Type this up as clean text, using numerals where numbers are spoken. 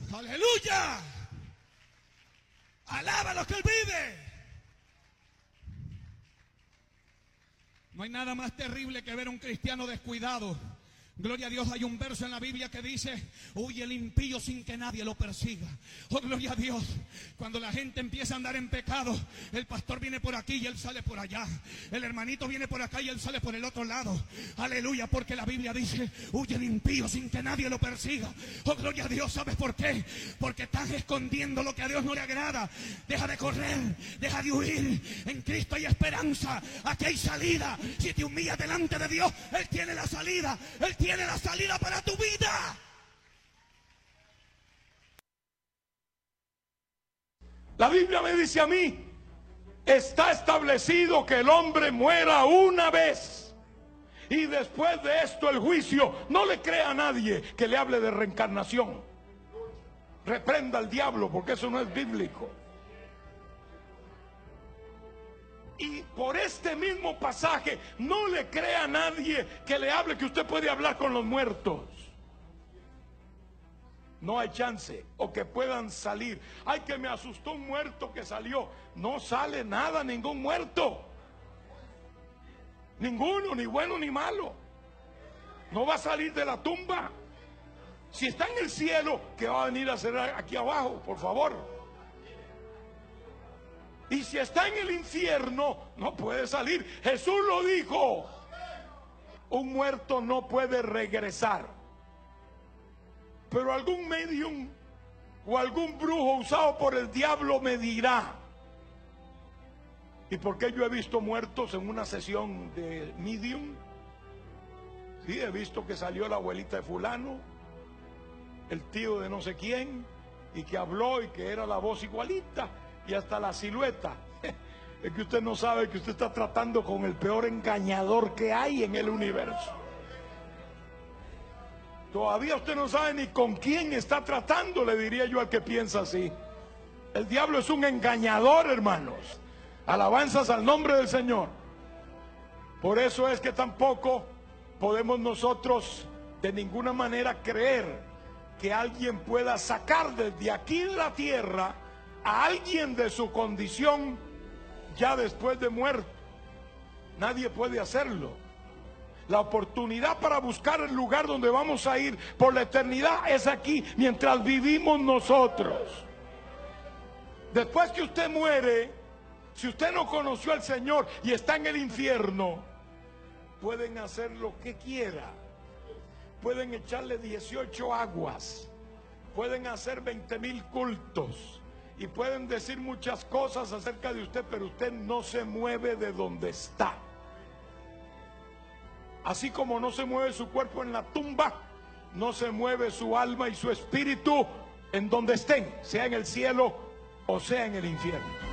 Aleluya. Alaba lo que Él vive. No hay nada más terrible que ver a un cristiano descuidado. Gloria a Dios, hay un verso en la Biblia que dice: huye el impío sin que nadie lo persiga. Oh, gloria a Dios. Cuando la gente empieza a andar en pecado, el pastor viene por aquí y él sale por allá. El hermanito viene por acá y él sale por el otro lado. Aleluya, porque la Biblia dice: huye el impío sin que nadie lo persiga. Oh, gloria a Dios. ¿Sabes por qué? Porque estás escondiendo lo que a Dios no le agrada. Deja de correr, deja de huir. En Cristo hay esperanza, aquí hay salida. Si te humillas delante de Dios, Él tiene la salida. Él tiene la salida para tu vida. La Biblia me dice a mí: está establecido que el hombre muera una vez, y después de esto el juicio. No le crea a nadie que le hable de reencarnación. Reprenda al diablo, porque eso no es bíblico. Y por este mismo pasaje, no le crea a nadie que le hable que usted puede hablar con los muertos. No hay chance. O que puedan salir. Ay, que me asustó un muerto que salió. No sale nada, ningún muerto. Ninguno, ni bueno ni malo. No va a salir de la tumba. Si está en el cielo, ¿qué va a venir a hacer aquí abajo? Por favor. Y si está en el infierno, no puede salir. Jesús lo dijo. Un muerto no puede regresar. Pero algún medium o algún brujo usado por el diablo me dirá: ¿y por qué yo he visto muertos en una sesión de medium? Sí, he visto que salió la abuelita de fulano, el tío de no sé quién, y que habló y que era la voz igualita. Y hasta la silueta. Es que usted no sabe que usted está tratando con el peor engañador que hay en el universo. Todavía usted no sabe ni con quién está tratando, le diría yo al que piensa así. El diablo es un engañador, hermanos. Alabanzas al nombre del Señor. Por eso es que tampoco podemos nosotros de ninguna manera creer que alguien pueda sacar desde aquí en la tierra a alguien de su condición ya después de muerto. Nadie puede hacerlo. La oportunidad para buscar el lugar donde vamos a ir por la eternidad es aquí, mientras vivimos nosotros. Después que usted muere, si usted no conoció al Señor y está en el infierno, pueden hacer lo que quiera. Pueden echarle 18 aguas, pueden hacer 20,000 cultos y pueden decir muchas cosas acerca de usted, pero usted no se mueve de donde está. Así como no se mueve su cuerpo en la tumba, no se mueve su alma y su espíritu en donde estén, sea en el cielo o sea en el infierno.